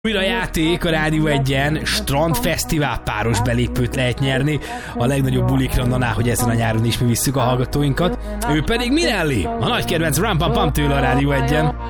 Újra játék a Rádió 1-en, strandfesztivál páros belépőt lehet nyerni a legnagyobb bulikra, na hogy ezen a nyáron is mi visszük a hallgatóinkat. Ő pedig Minelli, a nagy kedvenc Ram Pam Pam tőle a Rádió 1-en.